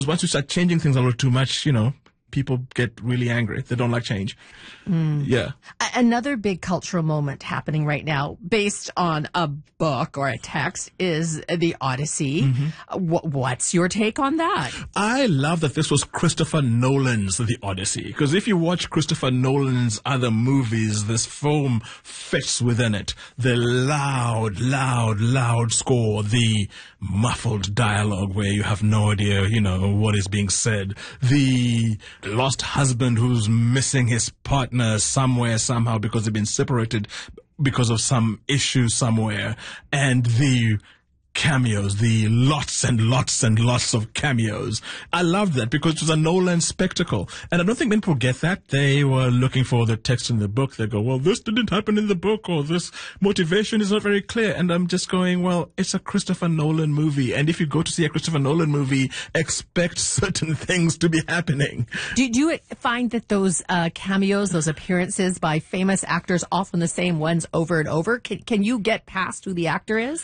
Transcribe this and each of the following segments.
Once you start changing things a little too much, people get really angry. They don't like change. Yeah. Another big cultural moment happening right now based on a book or a text is the Odyssey. What's your take on that? I love that this was Christopher Nolan's The Odyssey, because if you watch Christopher Nolan's other movies, this film fits within it. The loud, loud, loud score, the muffled dialogue where you have no idea, what is being said, the lost husband who's missing his partner somewhere, somehow, because they've been separated because of some issue somewhere, and the cameos, the lots and lots and lots of cameos. I loved that because it was a Nolan spectacle. And I don't think many people get that. They were looking for the text in the book. They go, well, this didn't happen in the book, or this motivation is not very clear. And I'm just going, well, it's a Christopher Nolan movie. And if you go to see a Christopher Nolan movie, expect certain things to be happening. Did you find that those cameos, those appearances by famous actors, often the same ones over and over, can you get past who the actor is?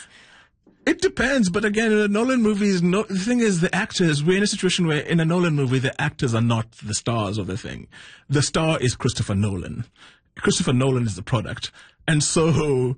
It depends, but again, in a Nolan movies, the thing is, the actors, we're in a situation where in a Nolan movie, the actors are not the stars of the thing. The star is Christopher Nolan. Christopher Nolan is the product. And so,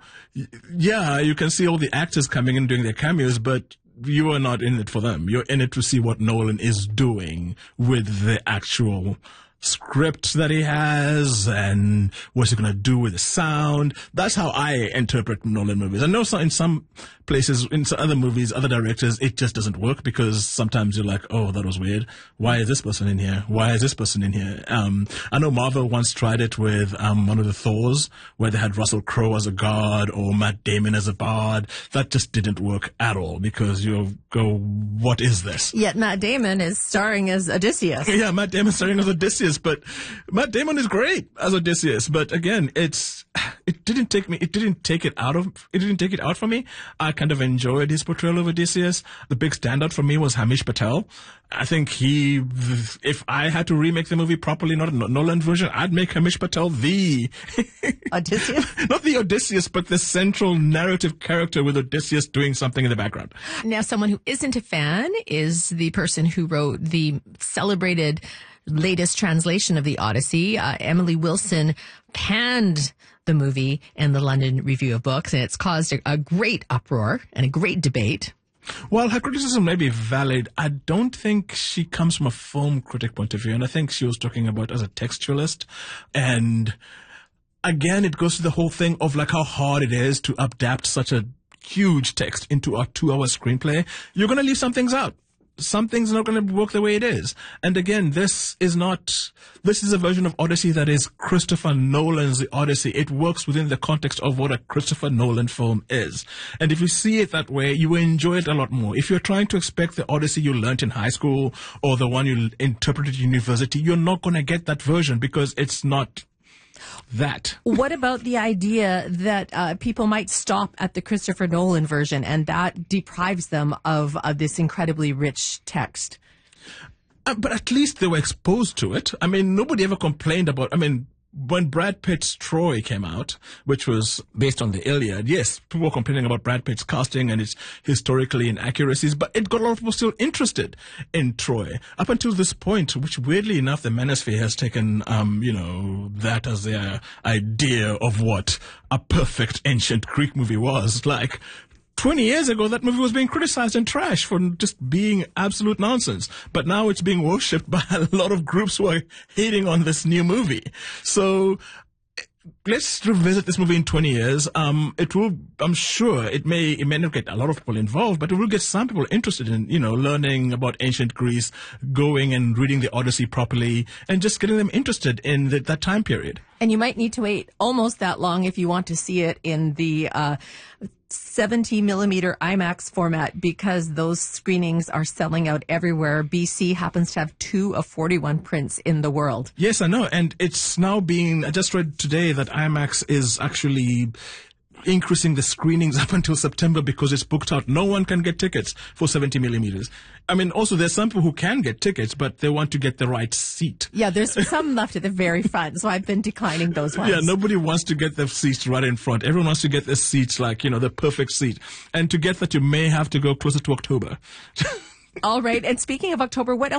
yeah, you can see all the actors coming in doing their cameos, but you are not in it for them. You're in it to see what Nolan is doing with the actual script that he has and what's he going to do with the sound. That's how I interpret Nolan movies. I know in some places, in some other movies, other directors, it just doesn't work because sometimes you're like, oh, that was weird. Why is this person in here? Why is this person in here? I know Marvel once tried it with one of the Thors where they had Russell Crowe as a god or Matt Damon as a bard. That just didn't work at all because you go, what is this? Yet Matt Damon is starring as Odysseus. Yeah, Matt Damon starring as Odysseus. But Matt Damon is great as Odysseus. But again, it didn't take it out for me. I kind of enjoyed his portrayal of Odysseus. The big standout for me was Hamish Patel. I think if I had to remake the movie properly, not a Nolan version, I'd make Hamish Patel the Odysseus? Not the Odysseus, but the central narrative character with Odysseus doing something in the background. Now, someone who isn't a fan is the person who wrote the celebrated latest translation of the Odyssey. Emily Wilson panned the movie in the London Review of Books, and it's caused a great uproar and a great debate. While her criticism may be valid, I don't think she comes from a film critic point of view, and I think she was talking about as a textualist. And again, it goes to the whole thing of like how hard it is to adapt such a huge text into a 2-hour screenplay. You're going to leave some things out. Some things are not going to work the way it is. And again, this is a version of Odyssey that is Christopher Nolan's The Odyssey. It works within the context of what a Christopher Nolan film is. And if you see it that way, you will enjoy it a lot more. If you're trying to expect the Odyssey you learned in high school or the one you interpreted at university, you're not going to get that version because it's not that. What about the idea that people might stop at the Christopher Nolan version and that deprives them of this incredibly rich text? But at least they were exposed to it. I mean, nobody ever complained about, when Brad Pitt's Troy came out, which was based on the Iliad, yes, people were complaining about Brad Pitt's casting and its historically inaccuracies, but it got a lot of people still interested in Troy. Up until this point, which weirdly enough, the Manosphere has taken, that as their idea of what a perfect ancient Greek movie was. Like, 20 years ago, that movie was being criticized and trashed for just being absolute nonsense. But now it's being worshipped by a lot of groups who are hating on this new movie. So let's revisit this movie in 20 years. I'm sure it may not get a lot of people involved, but it will get some people interested in, learning about ancient Greece, going and reading the Odyssey properly, and just getting them interested in that time period. And you might need to wait almost that long if you want to see it in the 70 millimeter IMAX format because those screenings are selling out everywhere. BC happens to have 2 of 41 prints in the world. Yes, I know. And it's now I just read today that IMAX is actually increasing the screenings up until September because it's booked out. No one can get tickets for 70 millimeters. Also there's some people who can get tickets, but they want to get the right seat. Yeah, there's some left at the very front, so I've been declining those ones. Yeah, nobody wants to get the seats right in front. Everyone wants to get the seats the perfect seat. And to get that, you may have to go closer to October. All right. And speaking of October, what